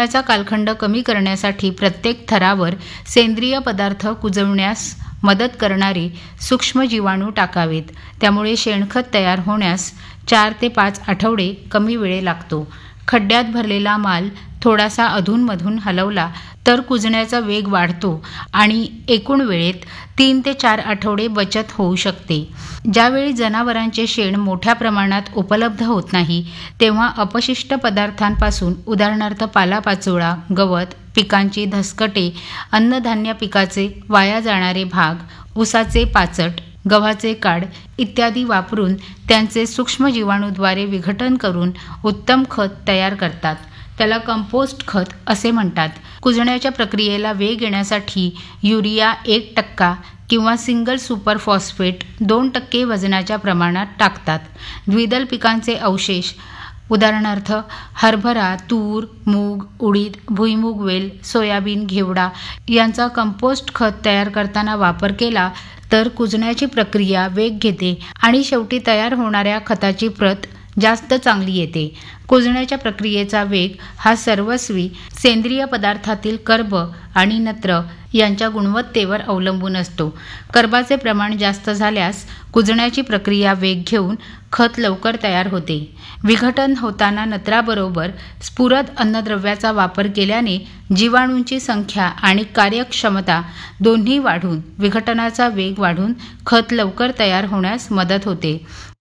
कुजण्याचा कालखंड कमी करण्यासाठी प्रत्येक थरावर सेंद्रिय पदार्थ कुजवण्यास मदत करणारे सूक्ष्म जीवाणू टाकावेत. त्यामुळे शेणखत तयार होण्यास 4 ते 5 आठवडे कमी वेळ लागतो. खड्ड्यात भरलेला माल थोडासा अधूनमधून हलवला तर कुजण्याचा वेग वाढतो आणि एकूण वेळेत 3 ते 4 आठवडे बचत होऊ शकते. ज्यावेळी जनावरांचे शेण मोठ्या प्रमाणात उपलब्ध होत नाही तेव्हा अपशिष्ट पदार्थांपासून उदाहरणार्थ पालापाचोळा, गवत, पिकांची धसकटे, अन्नधान्य पिकाचे वाया जाणारे भाग, ऊसाचे पाचट, गव्हाचे काड इत्यादी वापरून त्यांचे सूक्ष्म जीवाणूद्वारे विघटन करून उत्तम खत तयार करतात. त्याला कंपोस्ट खत असे म्हणतात. कुजण्याच्या प्रक्रियेला वेग येण्यासाठी युरिया 1% किंवा सिंगल सुपर फॉस्फेट 2% वजनाच्या प्रमाणात टाकतात. द्विदल पिकांचे अवशेष उदाहरणार्थ हरभरा, तूर, मूग, उडीद, भुईमूग वेल, सोयाबीन, घेवडा यांचा कंपोस्ट खत तयार करताना वापर केला तर कुजण्याची प्रक्रिया वेग घेते आणि शेवटी तयार होणाऱ्या खताची प्रत जास्त चांगली येते. कुजण्याच्या प्रक्रियेचा वेग हा सर्वस्वी सेंद्रिय पदार्थातील कर्ब आणि नत्र यांच्या गुणवत्तेवर अवलंबून असतो. कर्बाचे प्रमाण जास्त झाल्यास कुजण्याची प्रक्रिया वेग घेऊन खत लवकर तयार होते. विघटन होताना नत्राबरोबर स्फुरद अन्नद्रव्याचा वापर केल्याने जीवाणूंची संख्या आणि कार्यक्षमता दोन्ही वाढून विघटनाचा वेग वाढून खत लवकर तयार होण्यास मदत होते.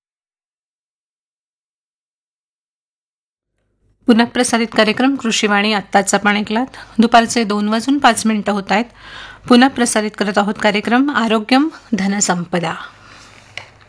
पुन्हा प्रसारित कार्यक्रम कृषीवाणी आत्ताच आपण ऐकलात. दुपारचे 2:05 होत आहेत. पुन्हा प्रसारित करत आहोत कार्यक्रम आरोग्यम धनसंपदा.